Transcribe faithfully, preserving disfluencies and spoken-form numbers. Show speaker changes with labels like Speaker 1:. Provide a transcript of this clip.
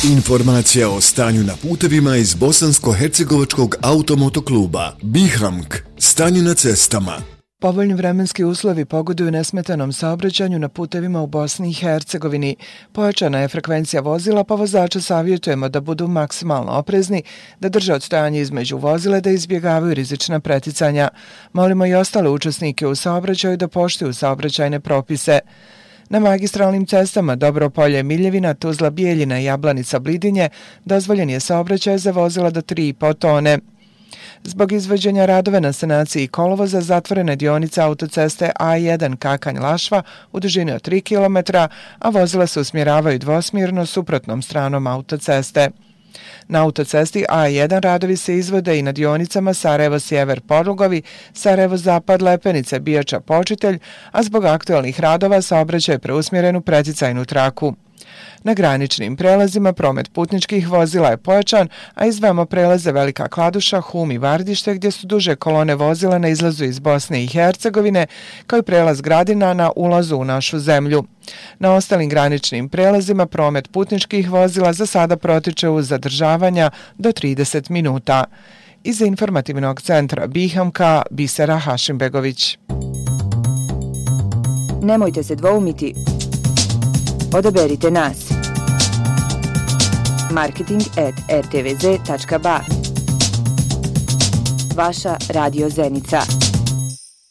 Speaker 1: Informacija o stanju na putevima iz Bosansko-hercegovačkog automotokluba Bihamk. Stanje na cestama.
Speaker 2: Povoljni vremenski uslovi pogoduju nesmetanom saobraćanju na putevima u Bosni i Hercegovini. Pojačana je frekvencija vozila, pa vozača savjetujemo da budu maksimalno oprezni, da drže odstojanje između vozila, da izbjegavaju rizična preticanja. Molimo i ostale učesnike u saobraćaju da poštuju saobraćajne propise. Na magistralnim cestama Dobropolje, Miljevina, Tuzla, Bijeljina i Jablanica, Blidinje dozvoljen je saobraćaj za vozila do tri i po tone. Zbog izvođenja radove na sanaciji kolovoza zatvorene dionice autoceste A jedan Kakanj-Lašva u dužini od tri kilometra, a vozila se usmjeravaju dvosmjerno suprotnom stranom autoceste. Na autocesti A jedan radovi se izvode i na dionicama Sarajevo-Sjever Porugovi, Sarajevo-Zapad Lepenice, Bijača Počitelj, a zbog aktualnih radova saobraćaj je preusmjeren u preticajnu traku. Na graničnim prelazima promet putničkih vozila je pojačan, a izdvajamo prelaze Velika Kladuša, Hum i Vardište gdje su duže kolone vozila na izlazu iz Bosne i Hercegovine, kao i prelaz Gradina na ulazu u našu zemlju. Na ostalim graničnim prelazima promet putničkih vozila za sada protiče uz zadržavanja do trideset minuta. Iz informativnog centra Bihamka, Bisera Hašimbegović.
Speaker 3: Nemojte se dvoumiti. Odaberite nas. marketing at r t v z tačka b a. Vaša Radio Zenica.